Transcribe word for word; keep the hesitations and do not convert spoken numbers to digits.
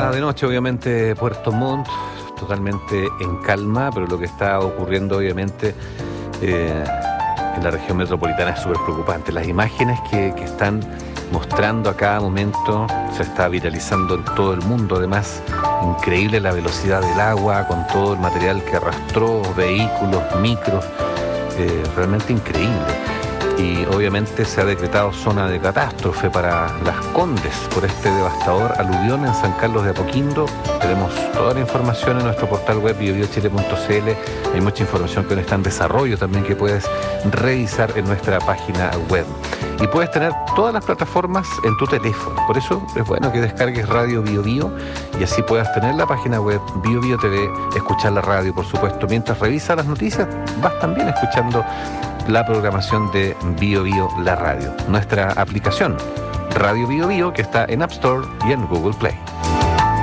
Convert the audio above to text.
Esta de noche, obviamente, Puerto Montt, totalmente en calma, pero lo que está ocurriendo, obviamente, eh, en la región metropolitana es súper preocupante. Las imágenes que, que están mostrando a cada momento se está viralizando en todo el mundo. Además, increíble la velocidad del agua, con todo el material que arrastró, vehículos, micros, eh, realmente increíble. Y obviamente se ha decretado zona de catástrofe para Las Condes por este devastador aluvión en San Carlos de Apoquindo. Tenemos toda la información en nuestro portal web bio bio chile punto c l. Hay mucha información que está en desarrollo también que puedes revisar en nuestra página web. Y puedes tener todas las plataformas en tu teléfono. Por eso es bueno que descargues Radio Bio Bio y así puedas tener la página web Bio Bio T V, escuchar la radio, por supuesto. Mientras revisas las noticias, vas también escuchando la programación de Bio Bio, la radio. Nuestra aplicación Radio Bio Bio, que está en App Store y en Google Play.